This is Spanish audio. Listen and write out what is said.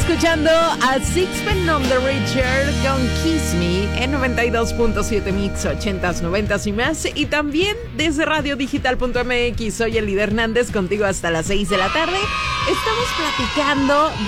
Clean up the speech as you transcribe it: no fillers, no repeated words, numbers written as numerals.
escuchando a Sixpence None the Richer con Kiss Me en 92.7 Mix, 80s, 90s y más. Y también desde radiodigital.mx. Soy Elida Hernández, contigo hasta las 6 de la tarde. Estamos platicando